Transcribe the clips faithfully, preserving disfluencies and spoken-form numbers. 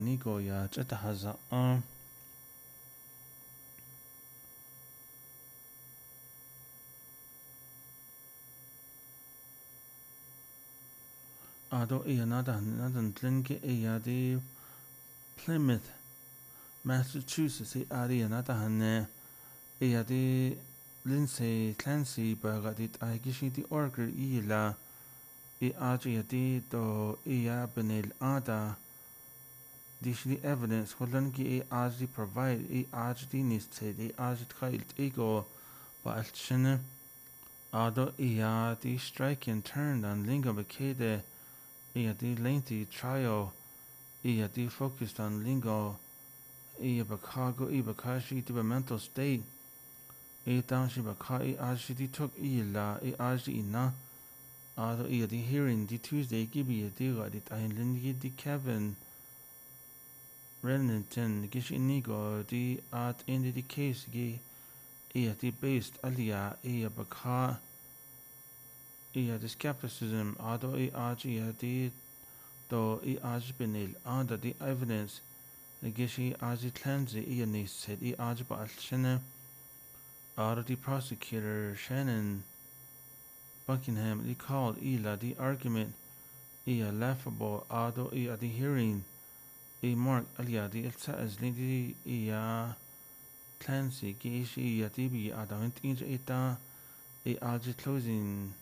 Nico ya chata haza um ado iya nada nada tlinke iya di Plymouth, Massachusetts i ari nada hanne iya di Lindsay Clancy baga di aigishi di orger ila i aji di do iya benil ada di shli evidence holan ki i aji provide i aji di niste i aji tkailt ego ba altshine ado iya di strike and turn on linga bekede iya di lengthy trial iya di focused on lingo iya bakago i bakashi di mental state i tanshi bakai aji di took i la i aji ina ado iya di hearing di Tuesday gibi di ga di tahin lingi di Kevin Remington gish inigo di at indi di case gi iya di based alia iya baka iya di skepticism ado i aji iya di do i aji benil anda di evidence gishi aji cleanse iya ni said i aji ba alshene ado di prosecutor Shannon Buckingham he called ila the argument ia laughable ado ia the hearing i mark alia the ilsa as lindi ia Clancy gish ia tibi adament inja ita i alji closing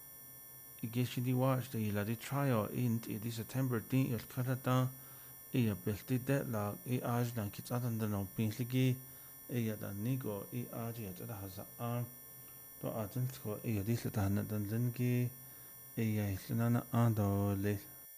i gish di watch the ila the trial in the September din il kanata ia belti deadlock i ajna kits adan da no pinsligi ia da nigo i aji at da haza an to adan ko ia di slita hanadan lingi iya islana ando le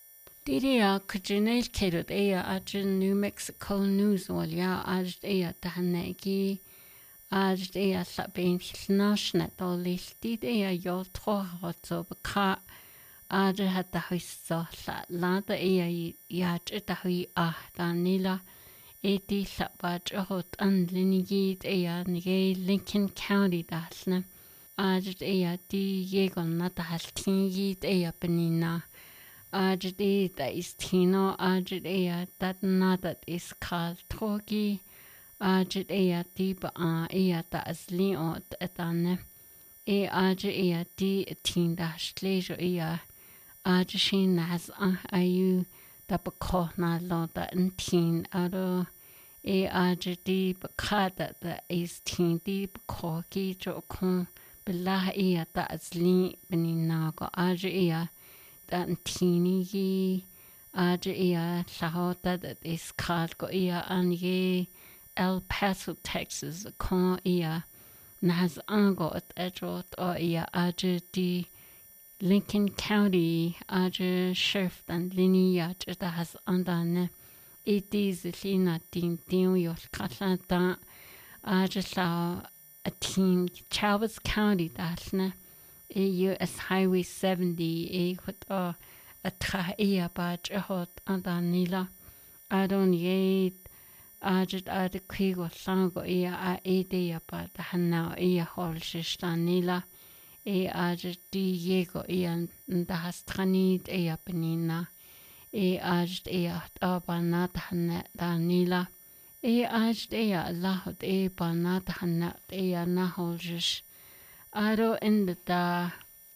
Diria kajinel kerut ea ajin New Mexico News walya ajt ea tahanegi ajt ea sabin hilnashnet olil did ea yol trohotso baka ajt hata huiso la lada ea yaj ita hui ah danila eti sabaj ohot anlinigid ea nige Lincoln County dahlna ajt ea di yegon nata haltingid ea benina Ajit that is Tino, Ajit ea that nadat is called Togi, Ajit ea deep a ea that is Leon etane, e Ajit ea di tin dash leisure ea, Ajishin nas a ayu da bako na lo da in tin ado, e Ajit di bakada that is tin deep koki jo kon, belah ea that is Leon beninago, Ajit ea. Dan teeny aja ia lahota that is called go ia an ye El Paso, Texas, con ia nas ango at edrot o ia aja di Lincoln County aja sheriff dan linia jeta has andane it is lina din din yo kalata aja sa a teen Chavez County dasne U S Highway seventy e wat a a tra ia ba jehot andanila adon ye ajit ad kwigo sango ia a ede ba hanna ia hol shistanila e ajit di yego ia nda hastranit ia penina e ajit ia aba nat hanna danila e ajit ia lahot e ba nat hanna ia na hol shish Aro in the da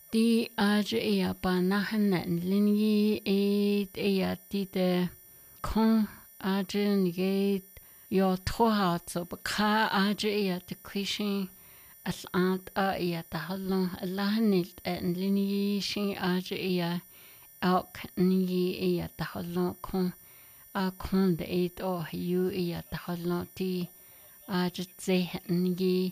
di aja ea ba nahan linyi e ea di de kon aja nige yo toha so ba ka aja ea de krishin as ant a ea da halon alahanil en linyi shin aja ea auk nyi ea da halon kon a kon de et o yu ea da halon di aja ze nyi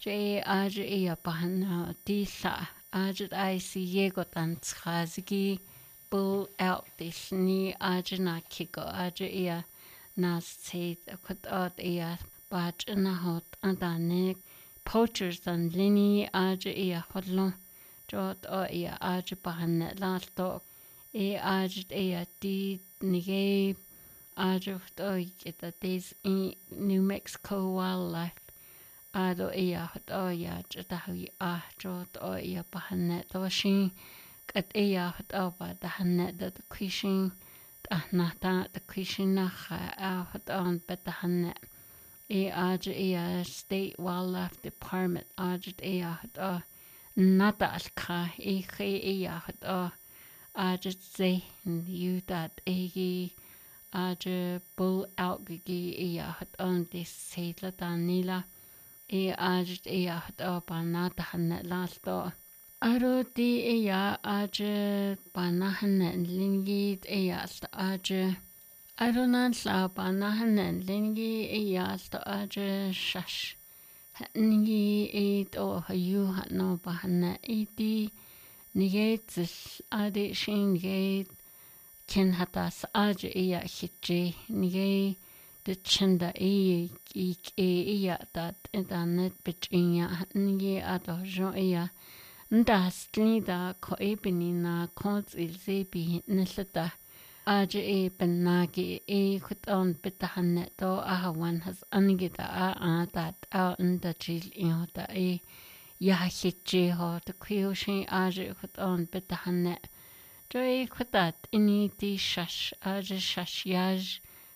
J Ajit ea bahana disa Ajit I see yego tan trazigi bull out this ni ajina kiko Ajit ea nas said akut out ea baj na hot andane poachers and lini Ajit ea hodlon jot o ea Ajit bahana lalto e Ajit ea di nige Ajit o ita des in New Mexico wildlife Ado ea hot o ia jeta hui a jot o ia bahanet o shin kat ea hot o ba da hanet da kwishin ahnata the Krishnacha out on Betahanet. E aj e State Wildlife Department aj e a nata alka e ge e a aj ze you that e aj bull out gi e on this sedla danila e aj e a banata hanet lasto aro di e aj banahan lingi e aj Aronan la banahan lingi e yalto aj shash ningi e to hayu no bahana e di nigate adi shin gate ken hatas aj e ya hitje nige de chanda e ik e ya dat internet bichinya ningi ato jo e ya ndas da ko e binina kons ilse bi nilata Aj e benagi e kuton bitahan to ahawan has anigita a that out in the chill in the e yahitji ho the kyoshi aj kuton bitahan joy kutat ini di shash aj shash yaj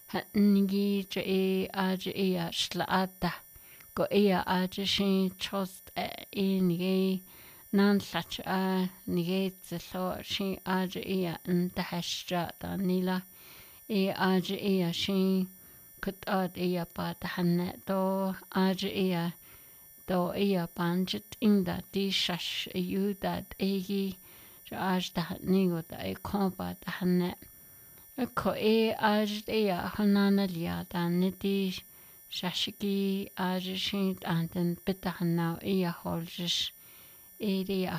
nigi je aj e shlaata go e aj shin chost e nigi nan such a negate the thought she aj ea and the hashja danila e aj ea she could add ea but hanne do aj ea do ea banjet in that di shash you that egi aj the nigo da e combat hanne a ko e aj ea hanana lia dan di shashiki aj she and then bit hanna ea holjish Area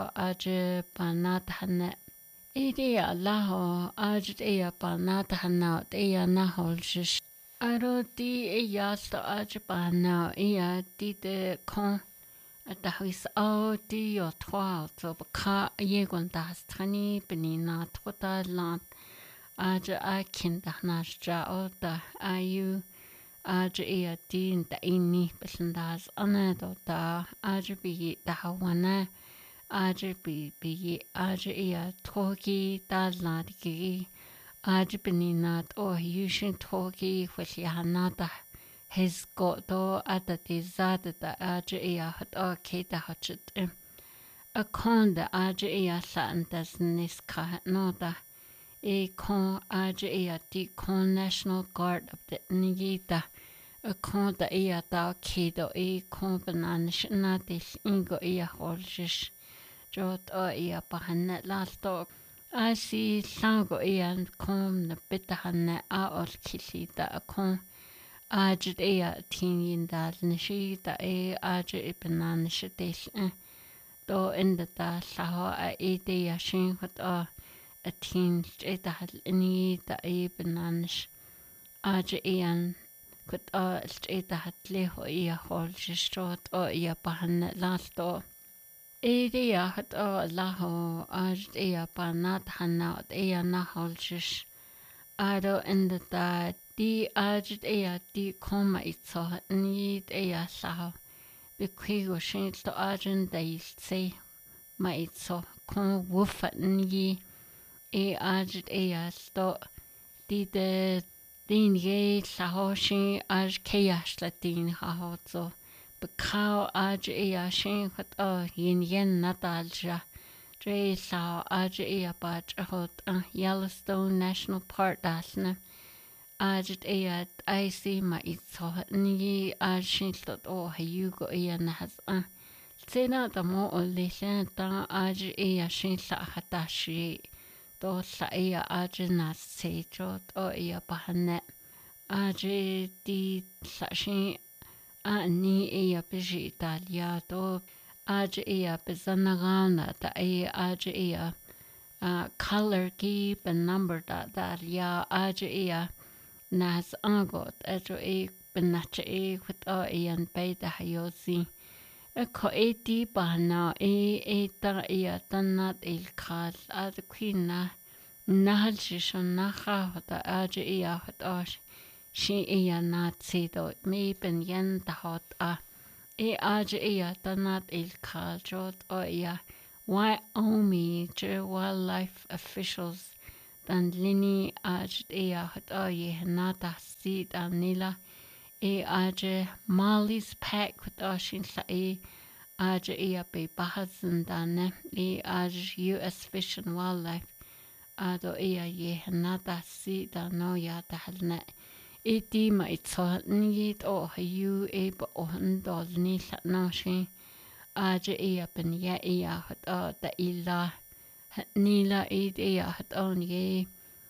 aj banat hanne. Area laho aj ea banat hanna ea naholjish. Aro di ea sto aj bana ea di de kon. Dahis au di yo twa so baka yegon das tani benina twata land. Aj a kindahnash ja o da ayu. Aj ea din da ini besendas anedo da aj bi da hawana aj bi bi aj ea togi da ladgi aj beninat o yushin togi wili hanada his go do ada di zada da aj ea hat o keda hachit a konda aj ea sandas niska no da e kon aj ea di kon National Guard of the Nigita a kon da ea da kedo e kon bananish na dis ingo ea holjish jot o ea bahanne lalto a si sango ea kon na bitahanne a ol kili da a kon aj ea tingin da nishi da e aj e bananish dis do inda da laho a e de ya shin hot a a teen straight ahead any da e bananish aj ean could a straight ahead leho e a hol strot o e a bahan lalto e de ya hat o laho aj e a banat hanna e a na hol jish ado in the da di aj e a di koma itso ni e a laho be kwigo shin to ajin da se ma itso kon wufa ni e aj e a sto di de din ye sahoshi aj keyash la din ha so bekau aj e a shin khat o yin yen natalja dre sa aj e a bach hot Yellowstone National Park dasna aj e a I see ma itso ni aj shin sto o hayugo e a nas a tsena da mo o le ta aj e a shin sa hatashi do sa ea aj nas se jot o ea bahane aj di sa shin a ni ea biji italia do aj ea bezanagana da ea aj ea color ki ben number da da ya aj ea nas angot ejo e benach e khut o ean be da hayosi a ko e di bana e e ta ia tanat il khal ad quina nahal shishon naha hota aj ia hot osh shi ia nat sido me ben yen da hot a e aj ia tanat il khal jot o ia why omi je wildlife officials dan lini aj ea hat a ye nata si dan nila e aj Molly's pack with ashin la e aj ea be bahazan dan e aj U S Fish and Wildlife ado ea ye nata si dan no ya dahalna e di ma itso nit o yu e ba o ndol ni la no shi aj ea ben ya ea hat a da ila Nila eid ea hat on ye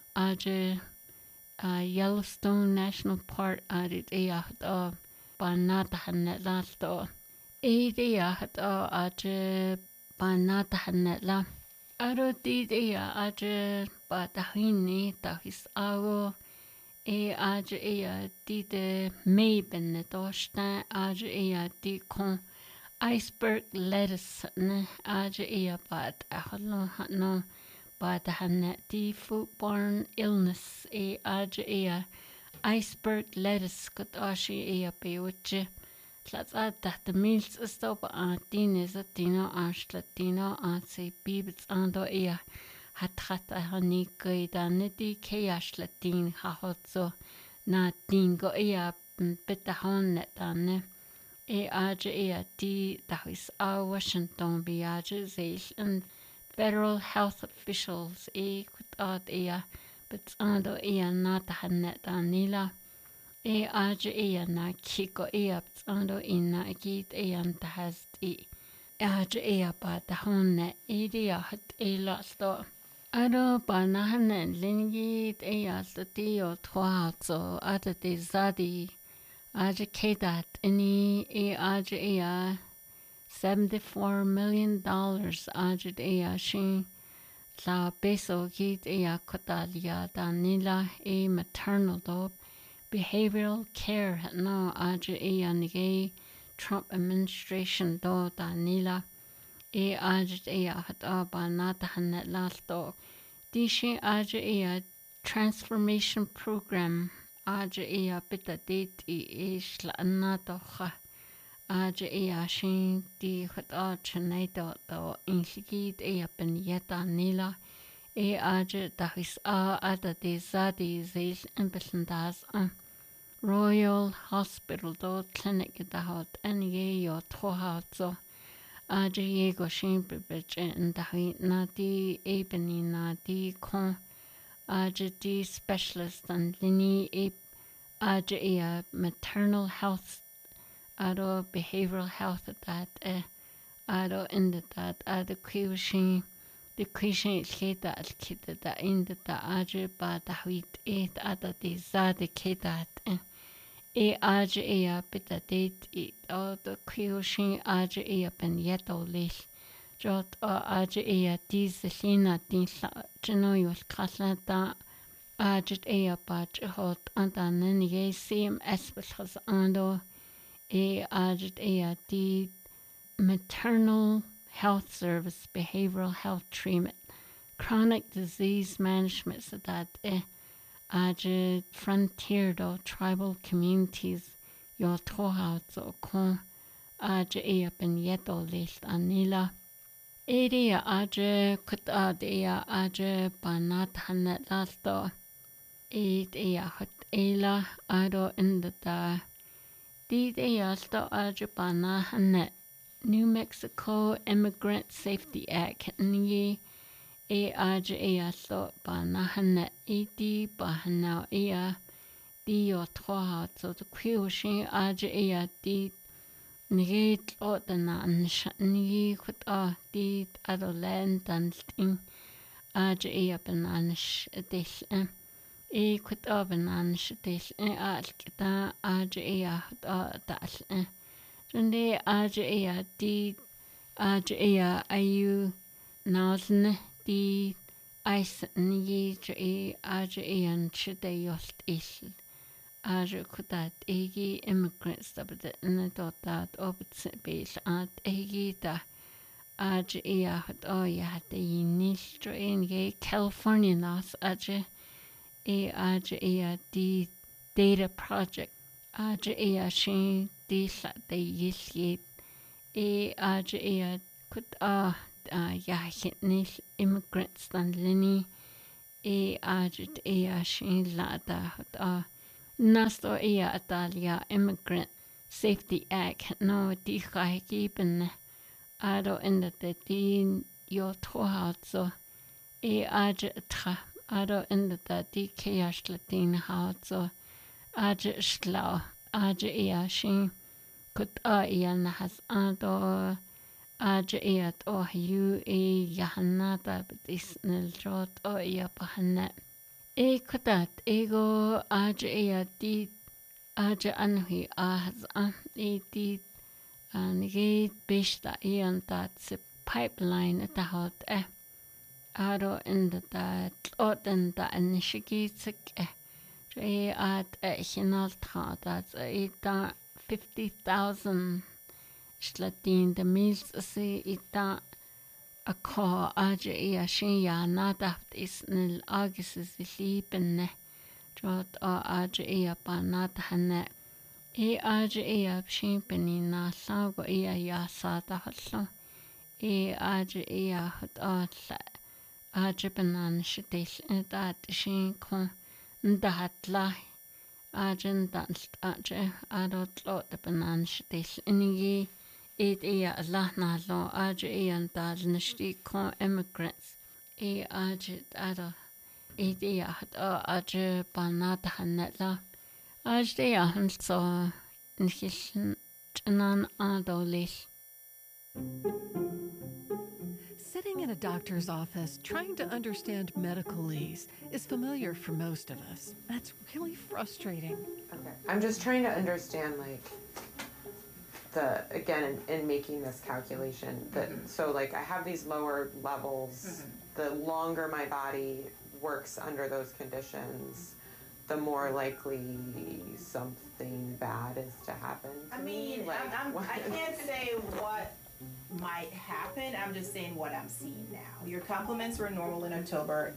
aje uh, Yellowstone National Park arid ea hat o banata hannet lasto eid ea hat o aje banata hannet la aro did ea aje ba dahini dahis ago e aje ea dide meiben ne dosta aje ea di kon iceberg lettuce ne aja ea bad ahalo no bad hanne di foodborne illness e aja ea iceberg lettuce got ashi ea bewitche tlats ada the meals stop a dines a dino ashlatino a se bibits ando ea hat hat a hani gaida ne di ke ashlatin ha hotso na dingo ea bita honne danne e aja ea di dahis a Washington bi aja zeil and federal health officials e kut ad ea but ando ea na tahannet anila e aja ea na kiko ea but ando ina agit ea tahast e aja ea ba tahonne e dia hat e lasto ado ba nahanne lingit ea sti o twazo ada de zadi Aja kedat ini e aja ea seventy-four million dollars aja ea shin la beso git ea kotalia danila e maternal do behavioral care no aja ea nige Trump administration do danila e aja ea hat aba nata hanet lalto di shi aja ea transformation program aja ea bita dit i ish la anatocha aja ea shin di khat a chanay do do insigid ea ben yeta nila e aja dahis a ada de zadi zil imbesendas a Royal Hospital do clinic dahot en ye yo trohat so aja ye go shin bibich en dahi na di ebeni na di kon aja di specialist and lini e aja ea maternal health ado behavioral health that eh ado in that ado kwishin the kwishin keta al keta da in da aja ba da huit et ada de zade keta e aja ea bita det it ado kwishin aja ea ben yeto lich jot aja ea dizelina din genoyol kalla da aja ea baj hot andanen ye sim esbelhas ando e aja ea di maternal health service behavioral health treatment chronic disease management so that e aja frontier do tribal communities yo toha so kon aja ea ben yeto lich anila Area aja kut adea aja banat hanet lasto. Eid ea hut ela ado indata. Did ea sto aja bana hanet. New Mexico Immigrant Safety Act nye e aja ea sto bana hanet. Edi bahanao ea di yo toha so the kwioshin aja ea di Nigit o dana nigi kut a di adolen dan sting aja ea bananish dish e kut a bananish dish e alkita aja ea a dal Junde aja ea di aja ea ayu nausne di ice nigi e aja ea nchide yost isl Aja kutat egi immigrants dabda inadotat obts bil at egi da aja ea hat oya hat e nilstro in ge California nas aja e aja ea di data project aja ea shin di sa de yisye e aja ea kut a ya hit nil immigrants dan lini e ajit e ashin la da hot nasto e atalia Immigrant Safety Act no di giben ado in the din yo trohat so e ajit tra ado in the di keashlatin hat so ajit schlau ajit e ashin kut a ian has ado Aja iat oh you e yahanata isnil jot oh ia pahanet. E kutat ego aja iat di aja anhui ahaz an e di anige bishta ian dat se pipeline at the hot eh. Aro in the dat ot in the inishigi sik eh. Jay at eh hinal tra dat e da fifty thousand Slatin the meals se ita a ka aja e a shin ya nadaft is nil agis is liebenne jot a aja e a pa nadhanne e aja e a shin peni na sago e a ya sa da hallo e aja e a hat a aja banan shitil dat shin kon ndahatla aja ndanst aja adot lot the banan shitil inigi It is a lot now. Aja ian dal nishti con immigrants. E aja ada. It is a aja banata hanetla. Aja ia hanso nhishin janan adolis. Sitting in a doctor's office trying to understand medicalese is familiar for most of us. That's really frustrating. Okay. I'm just trying to understand, like, the again in, in making this calculation that mm-hmm. so like I have these lower levels mm-hmm. the longer my body works under those conditions, the more likely something bad is to happen to I mean me. Like, I'm, I'm, I can't say what might happen. I'm just saying what I'm seeing now. Your compliments were normal in October.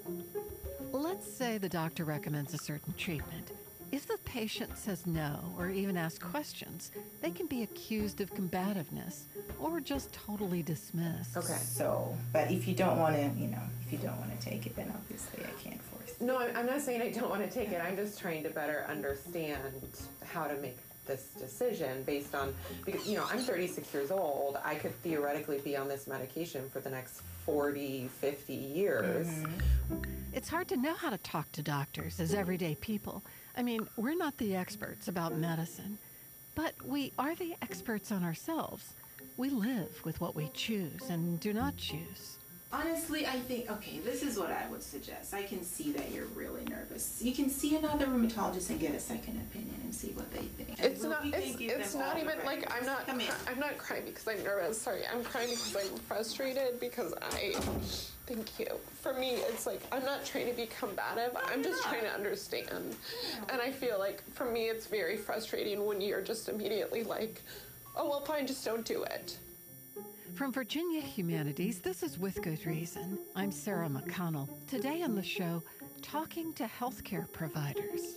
Let's say the doctor recommends a certain treatment. If the patient says no or even asks questions, they can be accused of combativeness or just totally dismissed. Okay. So, but if you don't want to, you know, if you don't want to take it, then obviously I can't force it. No, I'm not saying I don't want to take it. I'm just trying to better understand how to make this decision based on, because, you know, I'm thirty-six years old. I could theoretically be on this medication for the next forty, fifty years. Mm-hmm. It's hard to know how to talk to doctors as everyday people. I mean, we're not the experts about medicine, but we are the experts on ourselves. We live with what we choose and do not choose. Honestly, I think, okay, this is what I would suggest. I can see that you're really nervous. You can see another rheumatologist and get a second opinion and see what they think. It's not, it's, it's not even, like, I'm not, I'm not crying because I'm nervous. Sorry, I'm crying because I'm frustrated because I, thank you. For me, it's like, I'm not trying to be combative. I'm just trying to understand. And I feel like, for me, it's very frustrating when you're just immediately like, oh, well, fine, just don't do it. From Virginia Humanities, this is With Good Reason. I'm Sarah McConnell. Today on the show, talking to healthcare providers.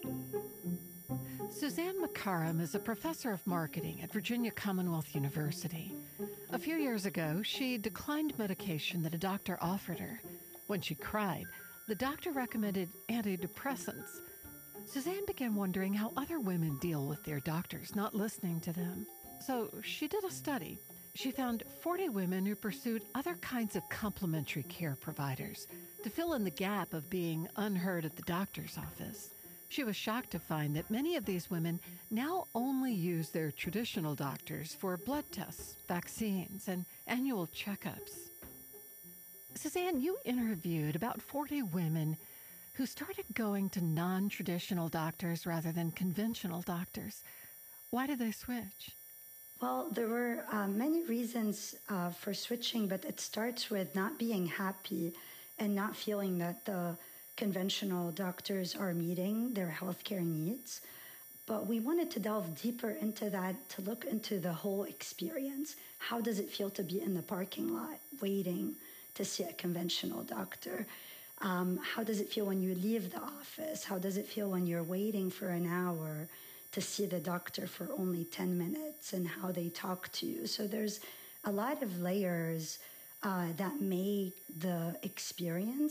Suzanne McCarram is a professor of marketing at Virginia Commonwealth University. A few years ago, she declined medication that a doctor offered her. When she cried, the doctor recommended antidepressants. Suzanne began wondering how other women deal with their doctors not listening to them. So she did a study. She found forty women who pursued other kinds of complementary care providers to fill in the gap of being unheard at the doctor's office. She was shocked to find that many of these women now only use their traditional doctors for blood tests, vaccines, and annual checkups. Suzanne, you interviewed about forty women who started going to non-traditional doctors rather than conventional doctors. Why did they switch? Well, there were uh, many reasons uh, for switching, but it starts with not being happy and not feeling that the conventional doctors are meeting their healthcare needs. But we wanted to delve deeper into that, to look into the whole experience. How does it feel to be in the parking lot waiting to see a conventional doctor? Um, how does it feel when you leave the office? How does it feel when you're waiting for an hour to see the doctor for only ten minutes, and how they talk to you? So there's a lot of layers uh, that make the experience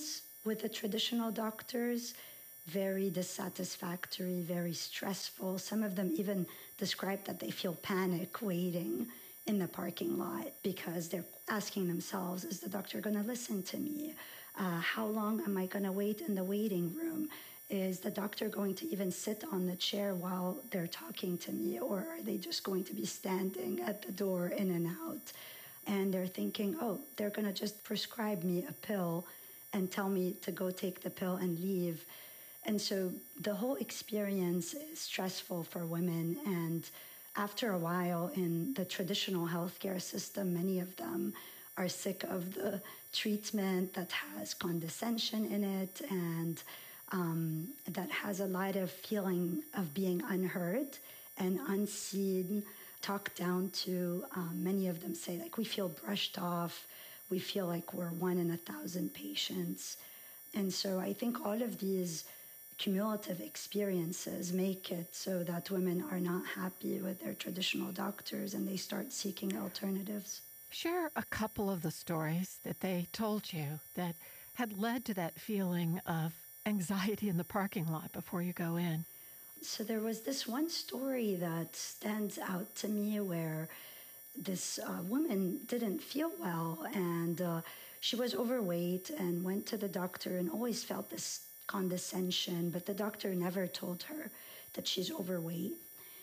with the traditional doctors, very dissatisfactory, very stressful. Some of them even describe that they feel panic waiting in the parking lot because they're asking themselves, is the doctor going to listen to me? Uh, how long am I going to wait in the waiting room? Is the doctor going to even sit on the chair while they're talking to me, or are they just going to be standing at the door in and out? And they're thinking, oh, they're going to just prescribe me a pill and tell me to go take the pill and leave. And so the whole experience is stressful for women. And after a while in the traditional healthcare system, many of them are sick of the treatment that has condescension in it and um, that has a lot of feeling of being unheard and unseen, talked down to. Um, many of them say, like, we feel brushed off. We feel like we're one in a thousand patients. And so I think all of these cumulative experiences make it so that women are not happy with their traditional doctors and they start seeking alternatives. Share a couple of the stories that they told you that had led to that feeling of anxiety in the parking lot before you go in. So there was this one story that stands out to me where this uh, woman didn't feel well, and uh, she was overweight and went to the doctor and always felt this condescension, but the doctor never told her that she's overweight.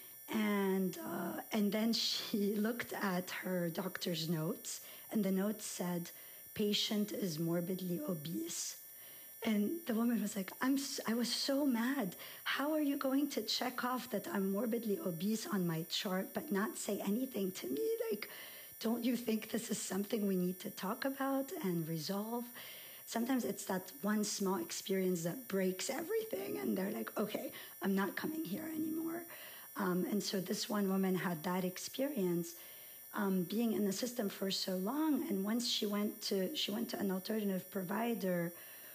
And uh, and then she looked at her doctor's notes, and the notes said, patient is morbidly obese. And the woman was like, I'm, I was so mad. How are you going to check off that I'm morbidly obese on my chart but not say anything to me? Like, don't you think this is something we need to talk about and resolve? Sometimes it's that one small experience that breaks everything, and they're like, okay, I'm not coming here anymore. Um, and so this one woman had that experience um, being in the system for so long. And once she went to she went to an alternative provider,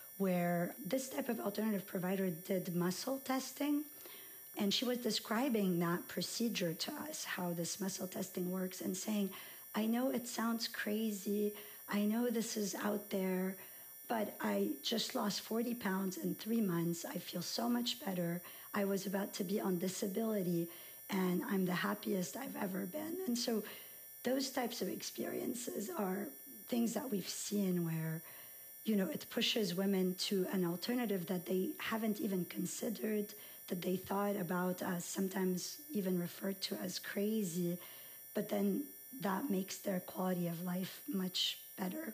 where this type of alternative provider did muscle testing. And she was describing that procedure to us, how this muscle testing works, and saying, I know it sounds crazy. I know this is out there, but I just lost forty pounds in three months. I feel so much better. I was about to be on disability, and I'm the happiest I've ever been. And so those types of experiences are things that we've seen where, you know, it pushes women to an alternative that they haven't even considered, that they thought about as sometimes even referred to as crazy, but then that makes their quality of life much better.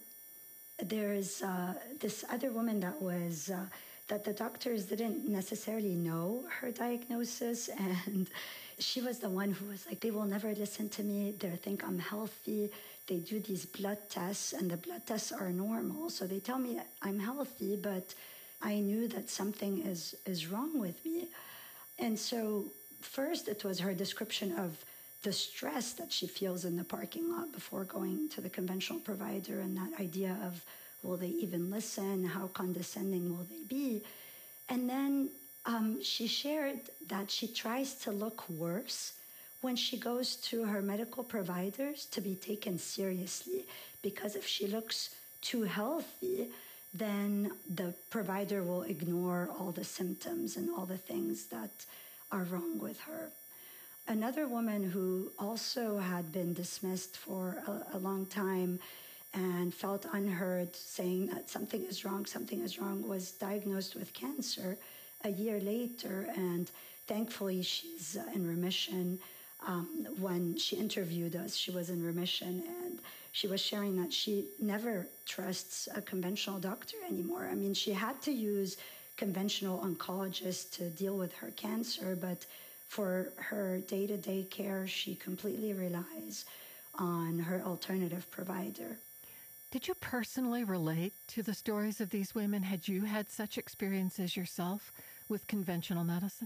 There's uh, this other woman that was, uh, that the doctors didn't necessarily know her diagnosis, and she was the one who was like, they will never listen to me, they think I'm healthy, they do these blood tests, and the blood tests are normal, so they tell me I'm healthy, but I knew that something is, is wrong with me. And so first it was her description of the stress that she feels in the parking lot before going to the conventional provider, and that idea of, will they even listen? How condescending will they be? And then um, she shared that she tries to look worse when she goes to her medical providers to be taken seriously, because if she looks too healthy, then the provider will ignore all the symptoms and all the things that are wrong with her. Another woman who also had been dismissed for a, a long time and felt unheard, saying that something is wrong, something is wrong, was diagnosed with cancer a year later, and thankfully she's uh, in remission. Um, when she interviewed us, she was in remission, and she was sharing that she never trusts a conventional doctor anymore. I mean, she had to use conventional oncologists to deal with her cancer, but for her day-to-day care, she completely relies on her alternative provider. Did you personally relate to the stories of these women? Had you had such experiences yourself with conventional medicine?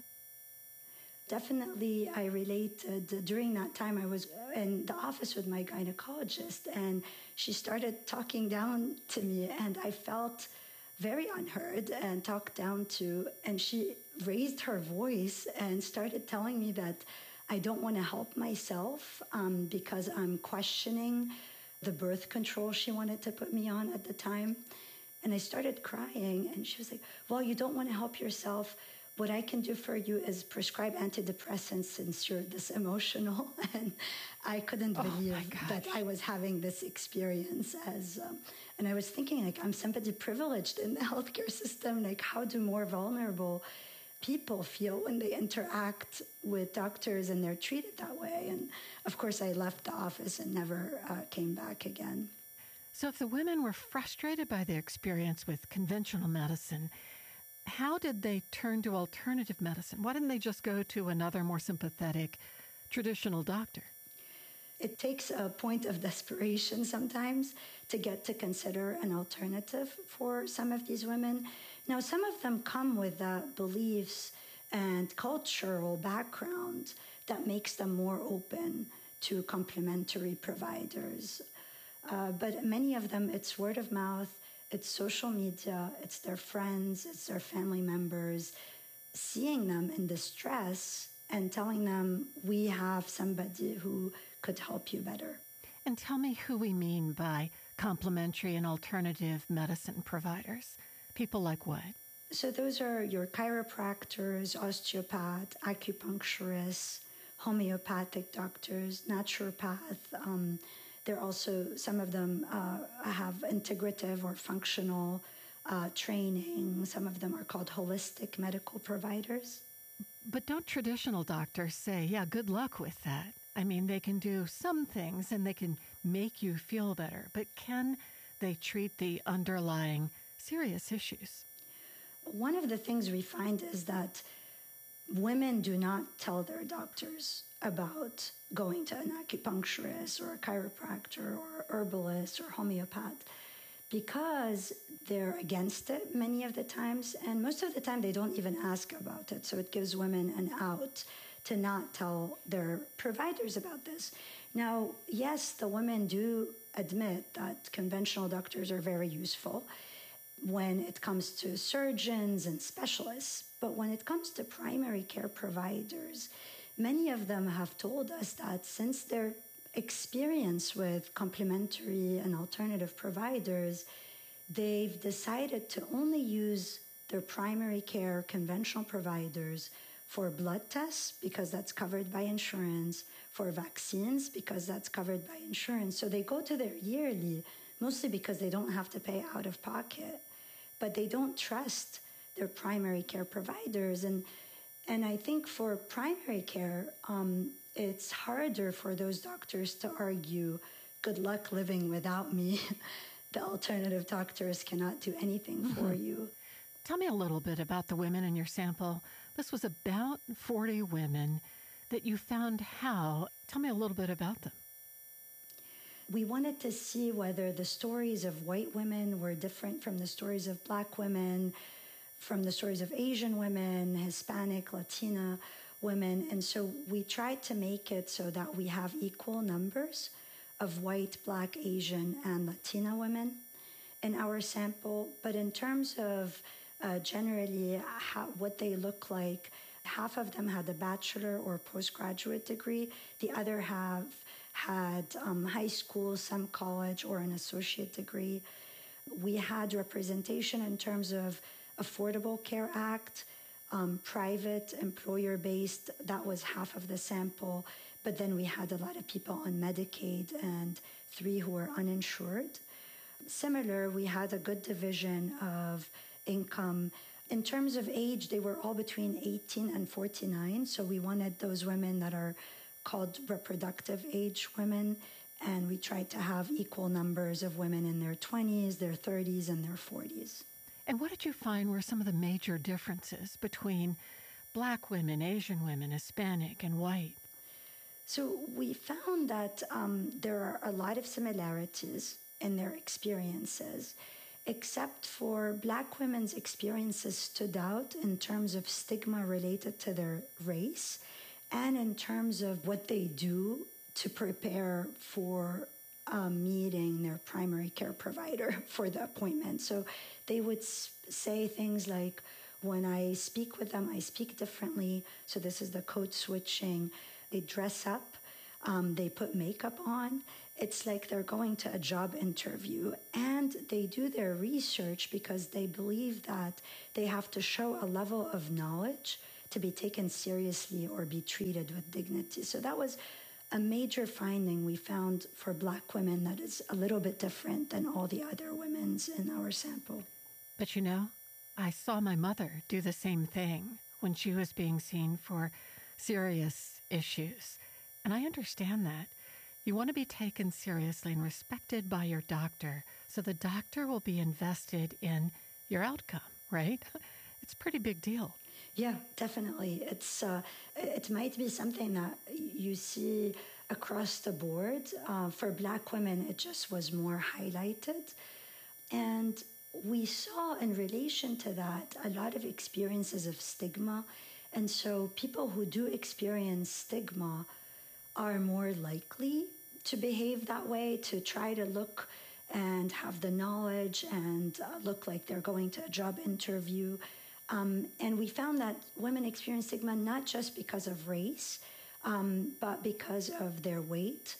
Definitely, I related. During that time, I was in the office with my gynecologist, and she started talking down to me, and I felt very unheard and talked down to, and she raised her voice and started telling me that I don't want to help myself um, because I'm questioning the birth control she wanted to put me on at the time. And I started crying, and she was like, well, you don't want to help yourself. What I can do for you is prescribe antidepressants since you're this emotional. And I couldn't Oh, believe my gosh. that I was having this experience as, um, and I was thinking, like, I'm somebody privileged in the healthcare system. Like, how do more vulnerable people feel when they interact with doctors and they're treated that way? And of course, I left the office and never uh, came back again. So if the women were frustrated by their experience with conventional medicine, how did they turn to alternative medicine? Why didn't they just go to another more sympathetic traditional doctor? It takes a point of desperation sometimes to get to consider an alternative for some of these women. Now, some of them come with uh, beliefs and cultural background that makes them more open to complementary providers. Uh, but many of them, it's word of mouth, it's social media, it's their friends, it's their family members, seeing them in distress and telling them, we have somebody who could help you better. And tell me who we mean by complementary and alternative medicine providers. People like what? So those are your chiropractors, osteopath, acupuncturists, homeopathic doctors, naturopath. Um, They're also, some of them uh, have integrative or functional uh, training. Some of them are called holistic medical providers. But don't traditional doctors say, yeah, good luck with that? I mean, they can do some things and they can make you feel better, but can they treat the underlying serious issues? One of the things we find is that women do not tell their doctors about going to an acupuncturist or a chiropractor or herbalist or homeopath because they're against it many of the times, and most of the time they don't even ask about it. So it gives women an out to not tell their providers about this. Now, yes, the women do admit that conventional doctors are very useful when it comes to surgeons and specialists, but when it comes to primary care providers, many of them have told us that since their experience with complementary and alternative providers, they've decided to only use their primary care conventional providers for blood tests because that's covered by insurance, for vaccines because that's covered by insurance. So they go to their yearly mostly because they don't have to pay out of pocket, but they don't trust their primary care providers. And And I think for primary care, um, it's harder for those doctors to argue, good luck living without me. The alternative doctors cannot do anything for mm-hmm. you. Tell me a little bit about the women in your sample. This was about forty women that you found how. Tell me a little bit about them. We wanted to see whether the stories of white women were different from the stories of black women, from the stories of Asian women, Hispanic, Latina women. And so we tried to make it so that we have equal numbers of white, black, Asian, and Latina women in our sample. But in terms of uh, generally how, what they look like, half of them had a bachelor or postgraduate degree. The other half had um, high school, some college, or an associate degree. We had representation in terms of Affordable Care Act, um, private, employer-based, that was half of the sample. But then we had a lot of people on Medicaid and three who were uninsured. Similar, we had a good division of income. In terms of age, they were all between eighteen and forty-nine. So we wanted those women that are called reproductive age women. And we tried to have equal numbers of women in their twenties, their thirties, and their forties. And what did you find were some of the major differences between black women, Asian women, Hispanic, and white? So we found that um, there are a lot of similarities in their experiences, except for black women's experiences stood out in terms of stigma related to their race and in terms of what they do to prepare for Um, meeting their primary care provider for the appointment. So they would s- say things like, when I speak with them, I speak differently. So this is the code switching. They dress up, um, they put makeup on, it's like they're going to a job interview, and they do their research because they believe that they have to show a level of knowledge to be taken seriously or be treated with dignity. So that was a major finding we found for Black women that is a little bit different than all the other women's in our sample. But you know, I saw my mother do the same thing when she was being seen for serious issues. And I understand that. You want to be taken seriously and respected by your doctor, so the doctor will be invested in your outcome, right? It's a pretty big deal. Yeah, definitely. It's uh, it might be something that you see across the board. Uh, for Black women, it just was more highlighted. And we saw in relation to that a lot of experiences of stigma. And so people who do experience stigma are more likely to behave that way, to try to look and have the knowledge and uh, look like they're going to a job interview. Um, and we found that women experience stigma not just because of race, um, but because of their weight,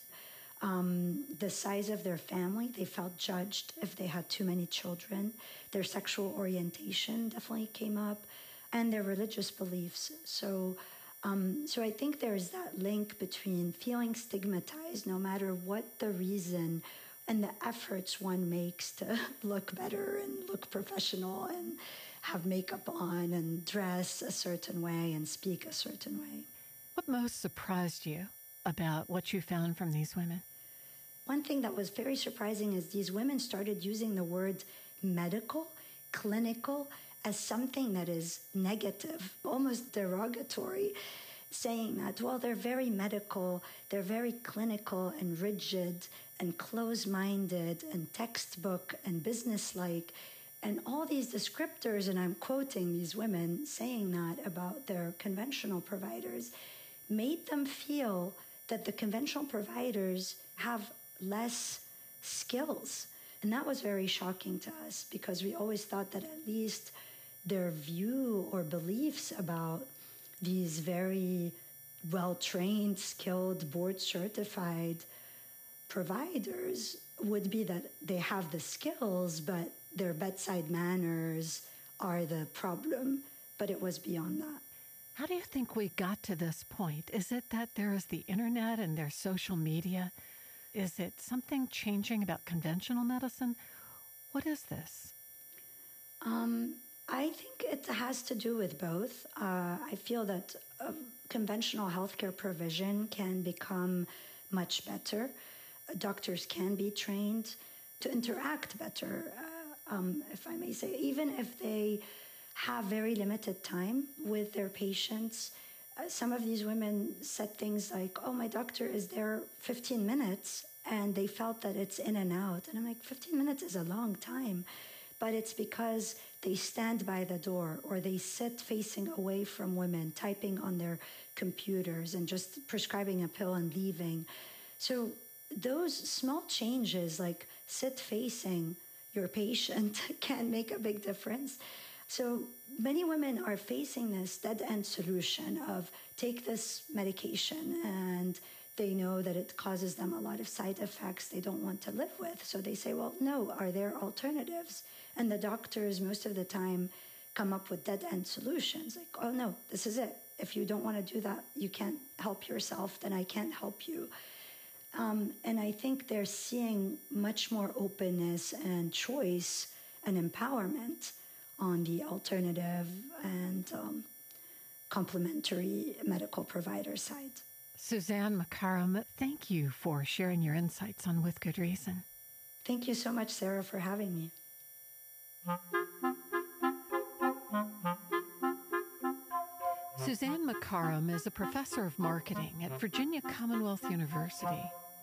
um, the size of their family. They felt judged if they had too many children. Their sexual orientation definitely came up, and their religious beliefs. So, um, so I think there's that link between feeling stigmatized, no matter what the reason, and the efforts one makes to look better and look professional and have makeup on and dress a certain way and speak a certain way. What most surprised you about what you found from these women? One thing that was very surprising is these women started using the word medical, clinical, as something that is negative, almost derogatory, saying that, well, they're very medical, they're very clinical and rigid and close-minded and textbook and businesslike. And all these descriptors, and I'm quoting these women saying that about their conventional providers, made them feel that the conventional providers have less skills. And that was very shocking to us, because we always thought that at least their view or beliefs about these very well-trained, skilled, board-certified providers would be that they have the skills, but their bedside manners are the problem. But it was beyond that. How do you think we got to this point? Is it that there is the internet and there's social media? Is it something changing about conventional medicine? What is this? Um, I think it has to do with both. Uh, I feel that uh, conventional healthcare provision can become much better. Uh, doctors can be trained to interact better, uh, um, if I may say, even if they have very limited time with their patients. Uh, some of these women said things like, oh, my doctor is there fifteen minutes, and they felt that it's in and out. And I'm like, fifteen minutes is a long time. But it's because they stand by the door, or they sit facing away from women, typing on their computers and just prescribing a pill and leaving. So those small changes, like sit facing your patient, can make a big difference. So many women are facing this dead-end solution of take this medication, and they know that it causes them a lot of side effects they don't want to live with. So they say, well, no, are there alternatives? And the doctors most of the time come up with dead-end solutions. Like, oh, no, this is it. If you don't want to do that, you can't help yourself, then I can't help you. Um, and I think they're seeing much more openness and choice and empowerment on the alternative and um, complementary medical provider side. Suzanne McCarrum, thank you for sharing your insights on With Good Reason. Thank you so much, Sarah, for having me. Suzanne McCarrum is a professor of marketing at Virginia Commonwealth University.